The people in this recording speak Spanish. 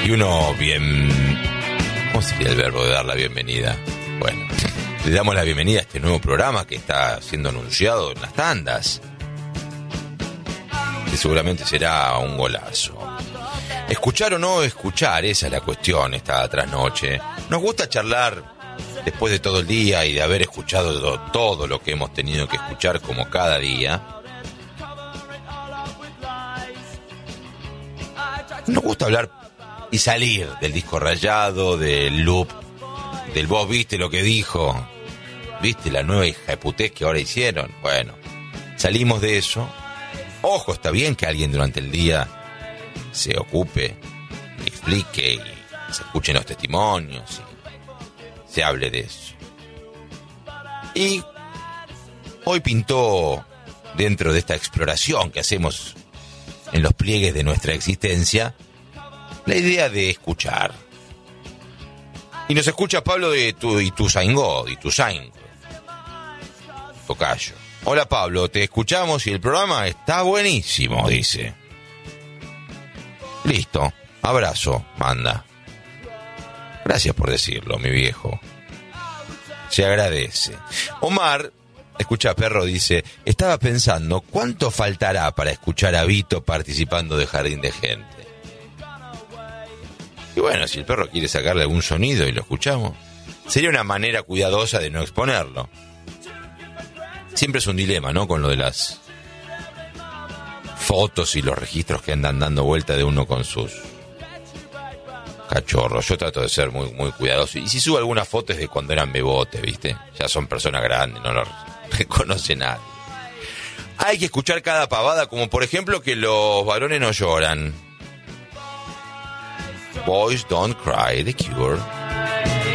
Y uno bien... ¿Cómo sería el verbo de dar la bienvenida? Bueno, le damos la bienvenida a este nuevo programa que está siendo anunciado en las tandas, que seguramente será un golazo. Escuchar o no escuchar, esa es la cuestión esta trasnoche. Nos gusta charlar después de todo el día y de haber escuchado todo lo que hemos tenido que escuchar como cada día. Nos gusta hablar y salir del disco rayado, del loop, del vos viste lo que dijo, viste la nueva hija de putés que ahora hicieron. Bueno, salimos de eso. Ojo, está bien que alguien durante el día se ocupe, explique y se escuchen los testimonios y se hable de eso. Y hoy pintó, dentro de esta exploración que hacemos en los pliegues de nuestra existencia, la idea de escuchar. Y nos escucha Pablo de Ituzaingó, tocayo. Hola Pablo, te escuchamos y el programa está buenísimo, dice. Listo, abrazo, manda. Gracias por decirlo, mi viejo. Se agradece. Omar, escucha perro, dice, estaba pensando, ¿cuánto faltará para escuchar a Vito participando de Jardín de Gente? Y bueno, si el perro quiere sacarle algún sonido y lo escuchamos, sería una manera cuidadosa de no exponerlo. Siempre es un dilema, ¿no? Con lo de las fotos y los registros que andan dando vuelta de uno con sus cachorros. Yo trato de ser muy, muy cuidadoso. Y si subo algunas fotos de cuando eran bebotes, ¿viste? Ya son personas grandes, no lo reconoce nadie. Hay que escuchar cada pavada, como por ejemplo que los varones no lloran. Boys Don't Cry, The Cure.